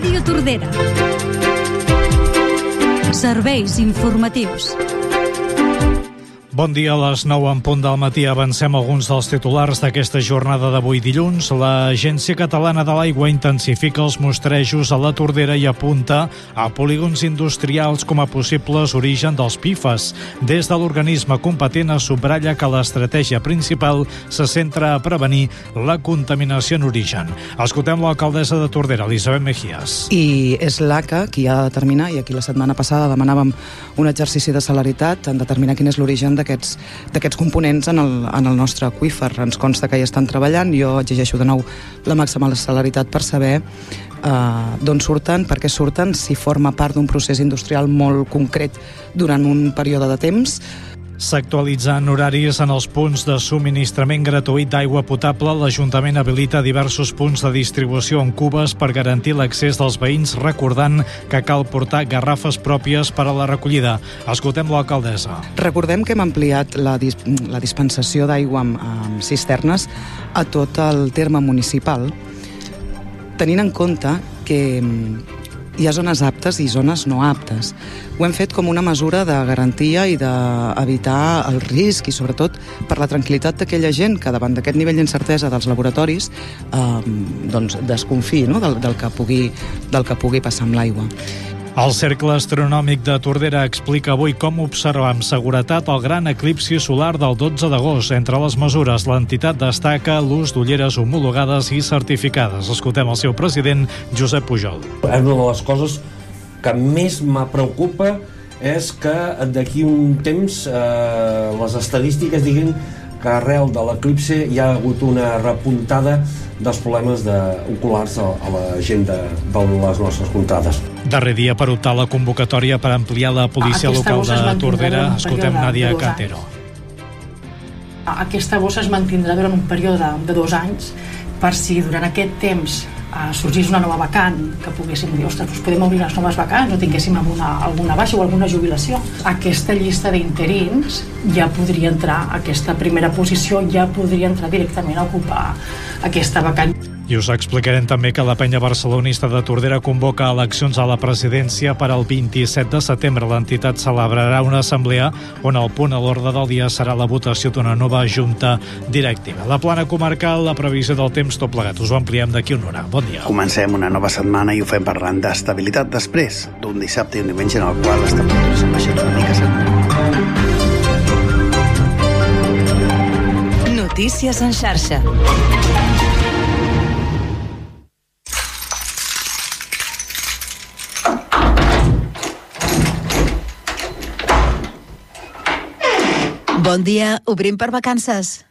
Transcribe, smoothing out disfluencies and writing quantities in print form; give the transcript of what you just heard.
Ràdio Tordera. Serveis informatius. Bon dia, a les 9 en punt del matí avancem alguns dels titulars d'aquesta jornada d'avui dilluns. L'Agència Catalana de l'Aigua intensifica els mostrejos a la Tordera i apunta a polígons industrials com a possibles origen dels PFAS. Des de l'organisme competent es subratlla que l'estratègia principal se centra a prevenir la contaminació en origen. Escoltem l'alcaldessa de Tordera, Elisabet Mejías. I és l'ACA qui ha de determinar, i aquí la setmana passada demanàvem un exercici de celeritat en determinar quin és l'origen d'aquests components en el nostre aqüífer. Ens consta que hi estan treballant. Jo exigeixo de nou la màxima celeritat per saber d'on surten, per què surten, si forma part d'un procés industrial molt concret durant un període de temps. S'actualitzen horaris en els punts de subministrament gratuït d'aigua potable. L'Ajuntament habilita diversos punts de distribució en cubes per garantir l'accés dels veïns, recordant que cal portar garrafes pròpies per a la recollida. Escoltem l'alcaldessa. Recordem que hem ampliat la dispensació d'aigua amb cisternes a tot el terme municipal, tenint en compte que hi ha zones aptes i zones no aptes. Ho hem fet com una mesura de garantia i d'evitar el risc i sobretot per la tranquil·litat d'aquella gent que davant d'aquest nivell d'incertesa dels laboratoris desconfiï, no? del que pugui passar amb l'aigua. El Cercle Astronòmic de Tordera explica avui com observar amb seguretat el gran eclipsi solar del 12 d'agost. Entre les mesures, l'entitat destaca l'ús d'ulleres homologades i certificades. Escoltem el seu president, Josep Pujol. Una de les coses que més me preocupa és que d'aquí un temps les estadístiques diguin que arrel de l'eclipsi hi ha hagut una repuntada dels problemes oculars a la gent de les nostres contrades. Darrer dia per optar la convocatòria per ampliar la policia local de Tordera. Escoltem Nàdia Cantero. Aquesta bossa es mantindrà durant un període de 2 anys per si durant aquest temps sorgís una nova vacant, que poguéssim dir, ostres, podem obrir les noves vacants o tinguéssim alguna baixa o alguna jubilació. Aquesta llista d'interins ja podria entrar, aquesta primera posició ja podria entrar directament a ocupar aquesta vacant. I us explicarem també que la penya barcelonista de Tordera convoca eleccions a la presidència per al 27 de setembre. L'entitat celebrarà una assemblea on el punt a l'ordre del dia serà la votació d'una nova junta directiva. La plana comarcal, la previsió del temps, tot plegat. Us ho ampliem d'aquí una hora. Bon dia. Comencem una nova setmana i ho fem parlant d'estabilitat després d'un dissabte i un diumenge en el qual les temperatures han baixat una mica. Notícies en xarxa. Bon dia, obrim per vacances.